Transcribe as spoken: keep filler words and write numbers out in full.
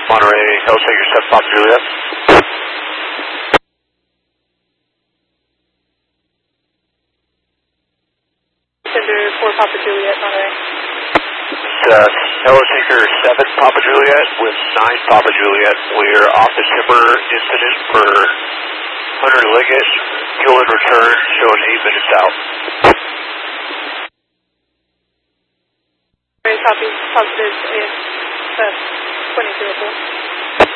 Monterey, Helltaker seven Papa Juliet. Center four Papa Juliet, Monterey. Uh, Helltaker seven Papa Juliet with nine Papa Juliet. We're off the timber incident for Hunter Liggett. Fuel in return, showing eight minutes out. Very copy, positive is twenty-two oh four.